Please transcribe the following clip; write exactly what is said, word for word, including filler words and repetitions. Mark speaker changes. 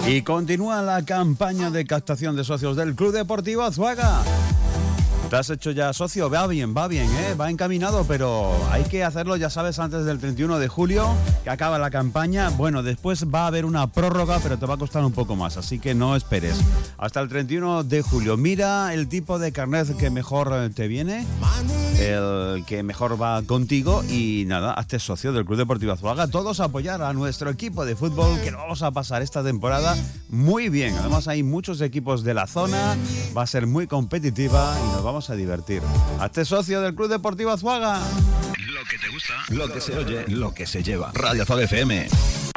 Speaker 1: Y continúa la campaña de captación de socios del Club Deportivo Azuaga. ¿Te has hecho ya socio? Va bien, va bien, ¿eh? Va encaminado, pero hay que hacerlo, ya sabes, antes del treinta y uno de julio, que acaba la campaña. Bueno, después va a haber una prórroga, pero te va a costar un poco más, así que no esperes. Hasta el treinta y uno de julio. Mira el tipo de carnet que mejor te viene, el que mejor va contigo y nada, hazte socio del Club Deportivo Azuaga. Todos a apoyar a nuestro equipo de fútbol, que lo vamos a pasar esta temporada muy bien. Además hay muchos equipos de la zona, va a ser muy competitiva y nos vamos a divertir. Hazte socio del Club Deportivo Azuaga.
Speaker 2: Lo que te gusta, lo que se oye, lo que se lleva. Radio Azuaga F M.